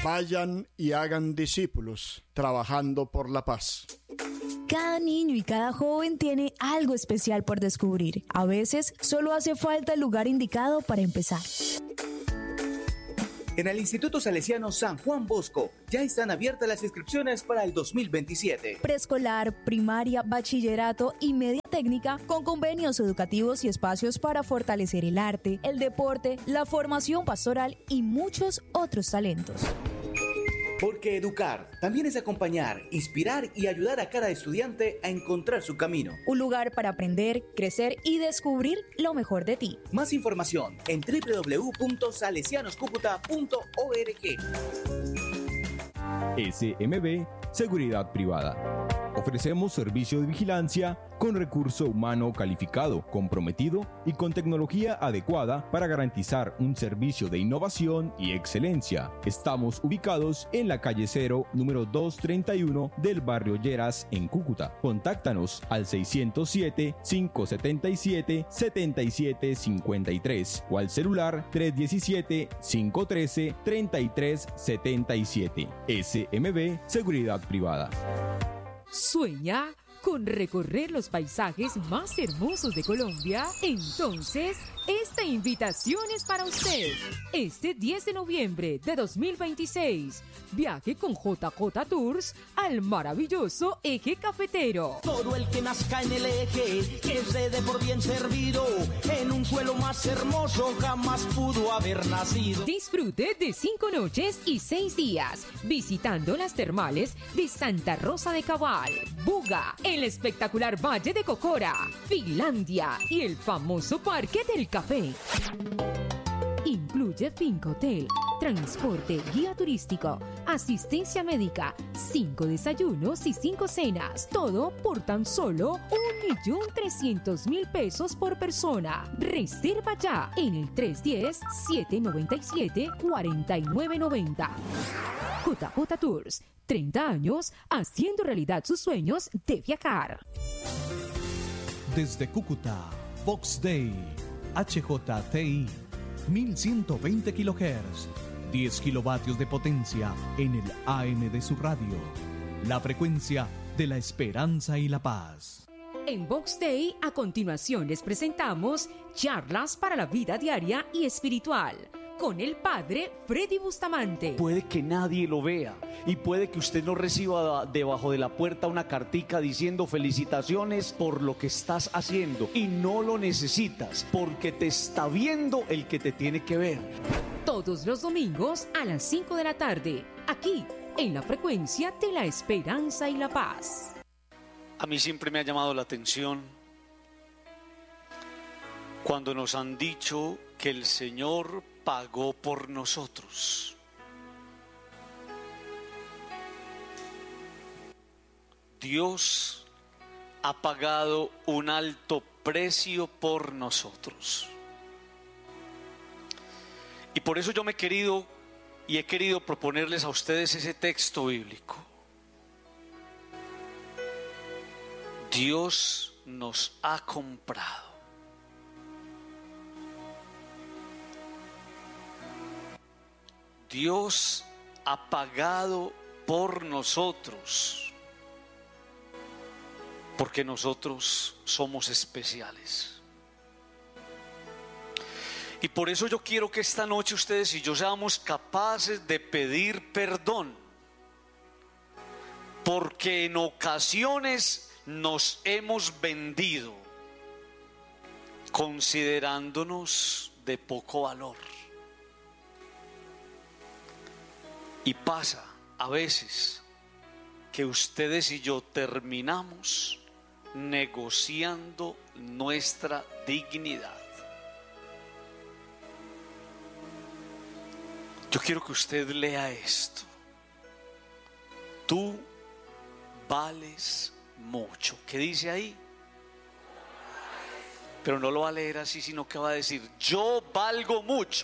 Vayan y hagan discípulos, trabajando por la paz. Cada niño y cada joven tiene algo especial por descubrir. A veces solo hace falta el lugar indicado para empezar. En el Instituto Salesiano San Juan Bosco ya están abiertas las inscripciones para el 2027. Preescolar, primaria, bachillerato y media técnica con convenios educativos y espacios para fortalecer el arte, el deporte, la formación pastoral y muchos otros talentos. Porque educar también es acompañar, inspirar y ayudar a cada estudiante a encontrar su camino. Un lugar para aprender, crecer y descubrir lo mejor de ti. Más información en www.salesianoscucuta.org. SMB Seguridad Privada. Ofrecemos servicio de vigilancia con recurso humano calificado, comprometido y con tecnología adecuada para garantizar un servicio de innovación y excelencia. Estamos ubicados en la calle 0, número 231 del barrio Lleras, en Cúcuta. Contáctanos al 607-577-7753 o al celular 317-513-3377. SMB Seguridad Privada. ¿Sueña con recorrer los paisajes más hermosos de Colombia? Entonces, esta invitación es para usted. Este 10 de noviembre de 2026, viaje con JJ Tours al maravilloso Eje Cafetero. Todo el que nazca en el eje, que se dé por bien servido, en un suelo más hermoso jamás pudo haber nacido. Disfrute de 5 noches y 6 días, visitando las termales de Santa Rosa de Cabal, Buga, el espectacular Valle de Cocora, Finlandia y el famoso Parque del Café. Incluye finca hotel, transporte, guía turístico, asistencia médica, 5 desayunos y 5 cenas. Todo por tan solo 1.300.000 pesos por persona. Reserva ya en el 310-797-4990. JJ Tours, 30 años haciendo realidad sus sueños de viajar. Desde Cúcuta, Vox Day, HJTI, 1120 kHz, 10 kilovatios de potencia en el AM de su radio. La frecuencia de la esperanza y la paz. En Vox Day, a continuación les presentamos charlas para la vida diaria y espiritual con el padre Freddy Bustamante. Puede que nadie lo vea y puede que usted no reciba debajo de la puerta una cartica diciendo felicitaciones por lo que estás haciendo, y no lo necesitas porque te está viendo el que te tiene que ver. Todos los domingos a las 5 de la tarde, aquí en la frecuencia de la esperanza y la paz. A mí siempre me ha llamado la atención cuando nos han dicho que el Señor pagó por nosotros. Dios ha pagado un alto precio por nosotros. Y por eso yo he querido proponerles a ustedes ese texto bíblico. Dios nos ha comprado. Dios ha pagado por nosotros, porque nosotros somos especiales. Y por eso yo quiero que esta noche ustedes y yo seamos capaces de pedir perdón, porque en ocasiones nos hemos vendido considerándonos de poco valor. Y pasa a veces que ustedes y yo terminamos negociando nuestra dignidad. Yo quiero que usted lea esto. Tú vales mucho. ¿Qué dice ahí? Pero no lo va a leer así, sino que va a decir: yo valgo mucho.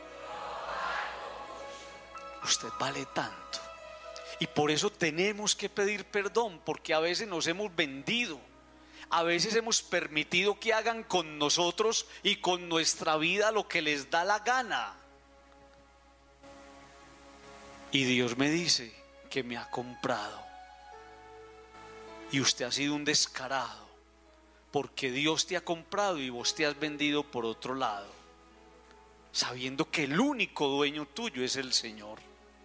Usted vale tanto. Y por eso tenemos que pedir perdón, porque a veces nos hemos vendido, a veces hemos permitido que hagan con nosotros y con nuestra vida lo que les da la gana. Y Dios me dice que me ha comprado. Y usted ha sido un descarado, porque Dios te ha comprado y vos te has vendido por otro lado, sabiendo que el único dueño tuyo es el Señor.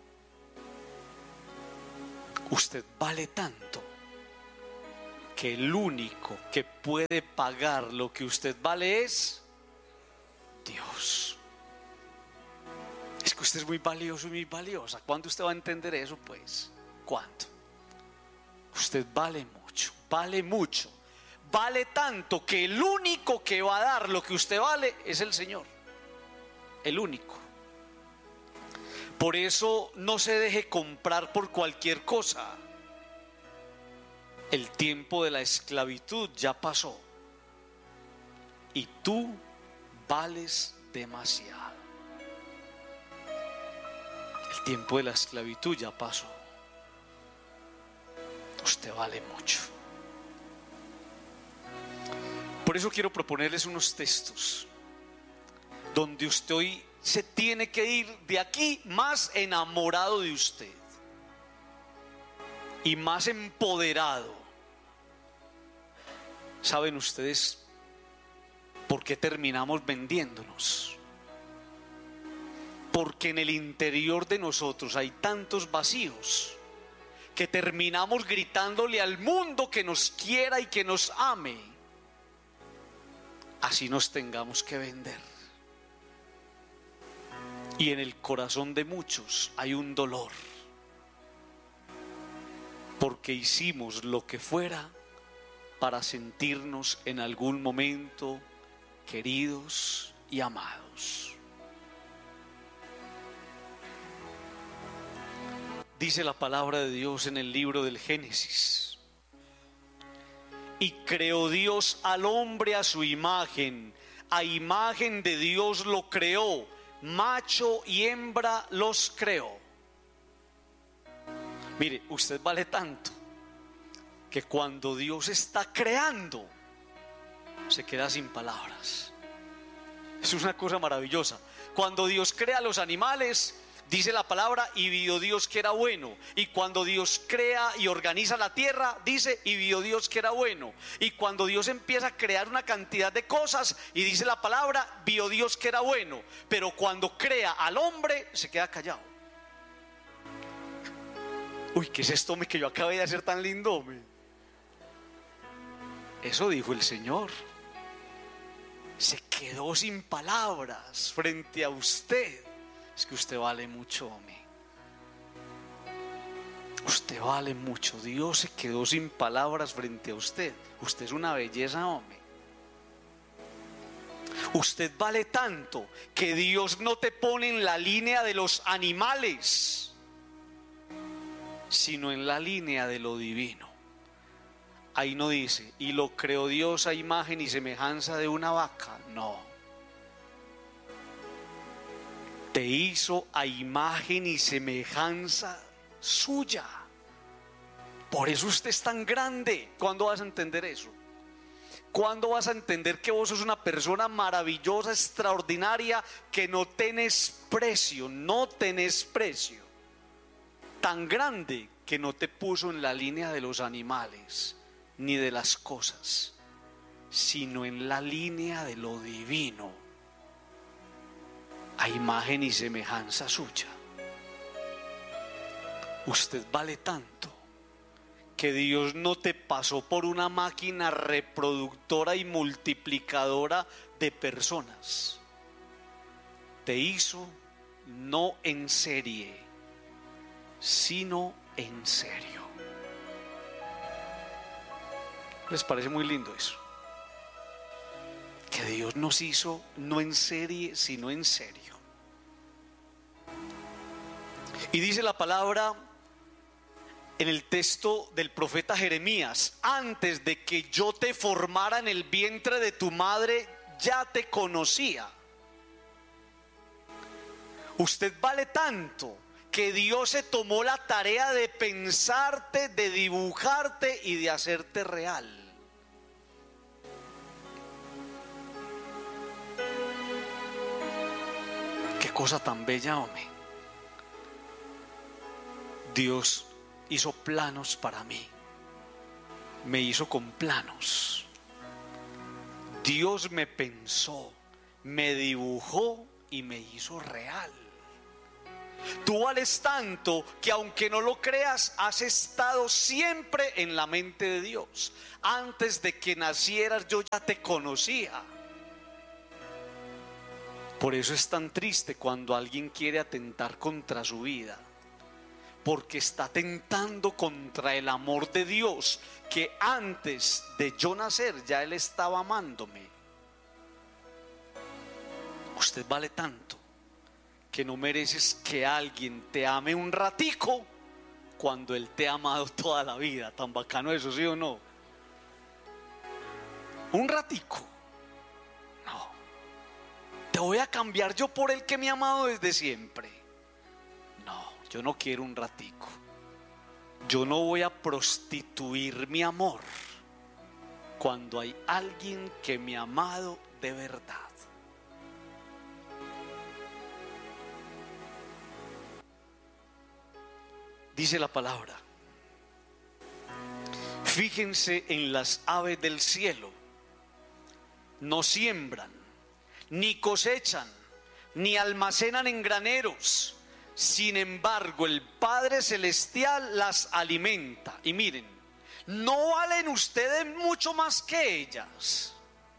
Usted vale tanto que el único que puede pagar lo que usted vale es Dios. Es que usted es muy valioso y muy valiosa. ¿Cuándo usted va a entender eso, pues? ¿Cuándo? Usted vale mucho, vale mucho. Vale tanto que el único que va a dar lo que usted vale es el Señor. El único. Por eso no se deje comprar por cualquier cosa. El tiempo de la esclavitud ya pasó. Y tú vales demasiado. El tiempo de la esclavitud ya pasó. Usted vale mucho. Por eso quiero proponerles unos textos donde usted hoy se tiene que ir de aquí más enamorado de usted y más empoderado. ¿Saben ustedes por qué terminamos vendiéndonos? Porque en el interior de nosotros hay tantos vacíos que terminamos gritándole al mundo que nos quiera y que nos ame, así nos tengamos que vender. Y en el corazón de muchos hay un dolor, porque hicimos lo que fuera para sentirnos en algún momento queridos y amados. Dice la palabra de Dios en el libro del Génesis: y creó Dios al hombre a su imagen, a imagen de Dios lo creó, macho y hembra los creó. Mire, usted vale tanto que cuando Dios está creando se queda sin palabras. Es una cosa maravillosa. Cuando Dios crea los animales, dice la palabra, y vio Dios que era bueno. Y cuando Dios crea y organiza la tierra, dice, y vio Dios que era bueno. Y cuando Dios empieza a crear una cantidad de cosas, y dice la palabra, vio Dios que era bueno. Pero cuando crea al hombre, se queda callado. Uy, ¿qué es esto que yo acabé de hacer tan lindo? Eso dijo el Señor. Se quedó sin palabras frente a usted. Es que usted vale mucho, hombre. Usted vale mucho. Dios se quedó sin palabras frente a usted. Usted es una belleza, hombre. Usted vale tanto que Dios no te pone en la línea de los animales, sino en la línea de lo divino. Ahí no dice, y lo creó Dios a imagen y semejanza de una vaca. No. Te hizo a imagen y semejanza suya. Por eso usted es tan grande. ¿Cuándo vas a entender eso? ¿Cuándo vas a entender que vos sos una persona maravillosa, extraordinaria, que no tenés precio? No tenés precio. Tan grande que no te puso en la línea de los animales ni de las cosas, sino en la línea de lo divino, a imagen y semejanza suya. Usted vale tanto que Dios no te pasó por una máquina reproductora y multiplicadora de personas. Te hizo no en serie, sino en serio. ¿Les parece muy lindo eso? Que Dios nos hizo no en serie, sino en serio. Y dice la palabra en el texto del profeta Jeremías: antes de que yo te formara en el vientre de tu madre, ya te conocía. Usted vale tanto que Dios se tomó la tarea de pensarte, de dibujarte y de hacerte real. Qué cosa tan bella, hombre. Dios hizo planos para mí. Me hizo con planos. Dios me pensó, me dibujó y me hizo real. Tú vales tanto que, aunque no lo creas, has estado siempre en la mente de Dios. Antes de que nacieras yo ya te conocía. Por eso es tan triste cuando alguien quiere atentar contra su vida, porque está atentando contra el amor de Dios, que antes de yo nacer ya Él estaba amándome. Usted vale tanto que no mereces que alguien te ame un ratico cuando Él te ha amado toda la vida. Tan bacano eso, ¿sí o no? Un ratico. No. Te voy a cambiar yo por el que me ha amado desde siempre. No, yo no quiero un ratico. Yo no voy a prostituir mi amor cuando hay alguien que me ha amado de verdad. Dice la palabra: fíjense en las aves del cielo. No siembran, ni cosechan, ni almacenan en graneros. Sin embargo, el Padre Celestial las alimenta. Y miren, ¿no valen ustedes mucho más que ellas?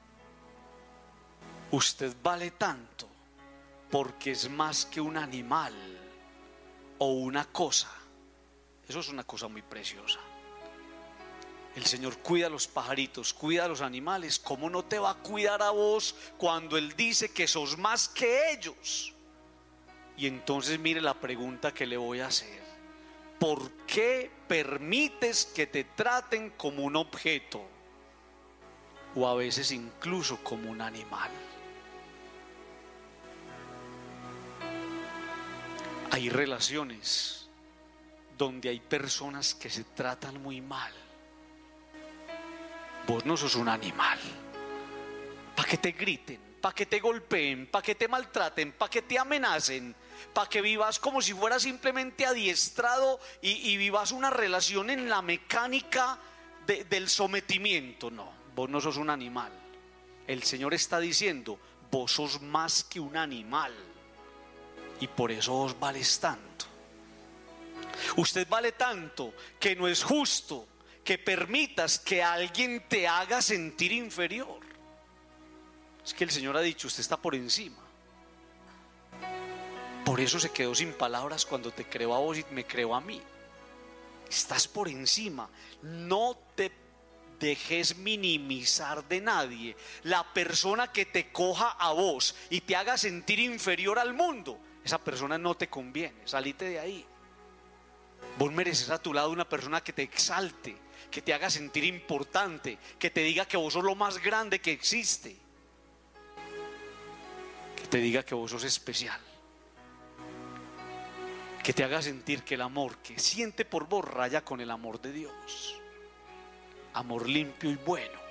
Usted vale tanto porque es más que un animal o una cosa. Eso es una cosa muy preciosa. El Señor cuida a los pajaritos, cuida a los animales. ¿Cómo no te va a cuidar a vos cuando Él dice que sos más que ellos? Y entonces mire la pregunta que le voy a hacer: ¿por qué permites que te traten como un objeto? O a veces incluso como un animal. Hay relaciones donde hay personas que se tratan muy mal. Vos no sos un animal para que te griten, para que te golpeen, para que te maltraten, para que te amenacen, para que vivas como si fueras simplemente adiestrado y vivas una relación en la mecánica del sometimiento. No, vos no sos un animal. El Señor está diciendo: vos sos más que un animal, y por eso vos vales tanto. Usted vale tanto que no es justo que permitas que alguien te haga sentir inferior. Es que el Señor ha dicho: usted está por encima. Por eso se quedó sin palabras cuando te creó a vos y me creó a mí. Estás por encima. No te dejes minimizar de nadie. La persona que te coja a vos y te haga sentir inferior al mundo, esa persona no te conviene. Salite de ahí. Vos mereces a tu lado una persona que te exalte, que te haga sentir importante, que te diga que vos sos lo más grande que existe, que te diga que vos sos especial, que te haga sentir que el amor que siente por vos raya con el amor de Dios. Amor limpio y bueno.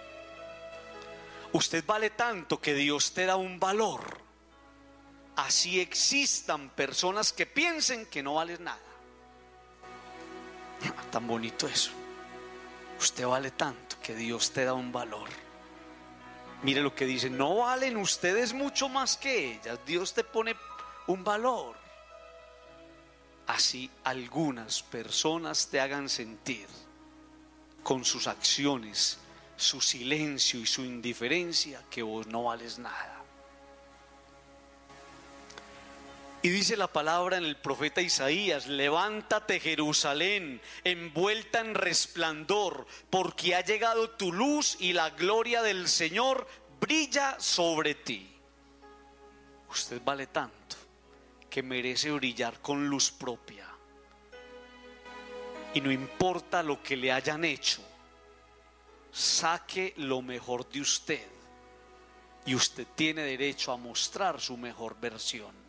Usted vale tanto que Dios te da un valor. Así existan personas que piensen que no vales nada. Tan bonito eso. Usted vale tanto que Dios te da un valor. Mire lo que dice: no valen ustedes mucho más que ellas. Dios te pone un valor. Así algunas personas te hagan sentir con sus acciones, su silencio y su indiferencia que vos no vales nada. Y dice la palabra en el profeta Isaías: levántate, Jerusalén, envuelta en resplandor, porque ha llegado tu luz y la gloria del Señor brilla sobre ti. Usted vale tanto que merece brillar con luz propia. Y no importa lo que le hayan hecho, saque lo mejor de usted, y usted tiene derecho a mostrar su mejor versión.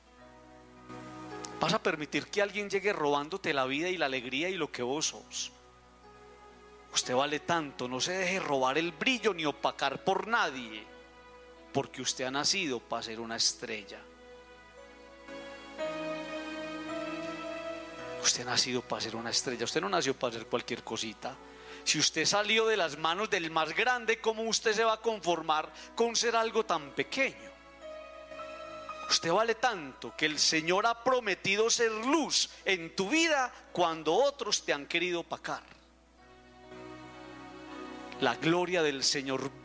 ¿Vas a permitir que alguien llegue robándote la vida y la alegría y lo que vos sos? Usted vale tanto, no se deje robar el brillo ni opacar por nadie, porque usted ha nacido para ser una estrella. Usted ha nacido para ser una estrella, usted no nació para ser cualquier cosita. Si usted salió de las manos del más grande, ¿cómo usted se va a conformar con ser algo tan pequeño? Usted vale tanto que el Señor ha prometido ser luz en tu vida cuando otros te han querido opacar. La gloria del Señor